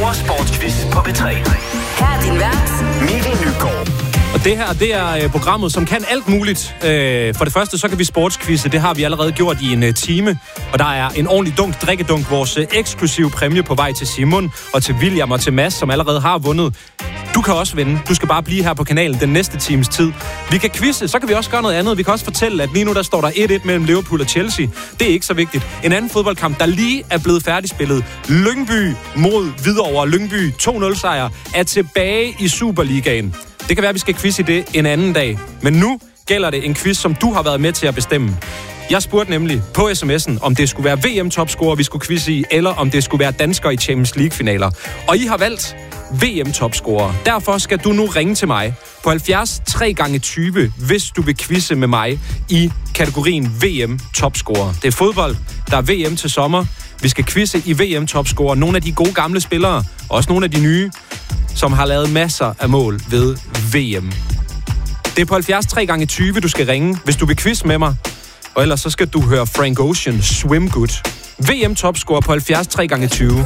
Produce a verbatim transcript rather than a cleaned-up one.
store sportsquiz på P tre. Her er din vært, Mikkel Nygaard. Og det her, det er øh, programmet, som kan alt muligt. Øh, for det første, så kan vi sportsquizze. Det har vi allerede gjort i en øh, time. Og der er en ordentlig dunk, drikkedunk, vores øh, eksklusive præmie på vej til Simon og til William og til Mads, som allerede har vundet. Du kan også vinde. Du skal bare blive her på kanalen den næste times tid. Vi kan quizze, så kan vi også gøre noget andet. Vi kan også fortælle, at lige nu der står der et et mellem Liverpool og Chelsea. Det er ikke så vigtigt. En anden fodboldkamp, der lige er blevet færdigspillet. Lyngby mod Hvidovre. Lyngby to nul sejr er tilbage i Superligaen. Det kan være, at vi skal quizze i det en anden dag. Men nu gælder det en quiz, som du har været med til at bestemme. Jeg spurgte nemlig på sms'en, om det skulle være V M-topscorer, vi skulle quizze i, eller om det skulle være danskere i Champions League-finaler. Og I har valgt V M-topscorer. Derfor skal du nu ringe til mig på halvfjerds tre gange tyve, hvis du vil quizze med mig i kategorien V M-topscorer. Det er fodbold, der er V M til sommer. Vi skal quizze i V M-topscorer. Nogle af de gode gamle spillere, også nogle af de nye, som har lavet masser af mål ved V M. Det er på halvfjerds tre gange tyve, du skal ringe, hvis du vil quizze med mig. Og ellers så skal du høre Frank Ocean, Swim Good. V M-topscorer på halvfjerds tre gange tyve.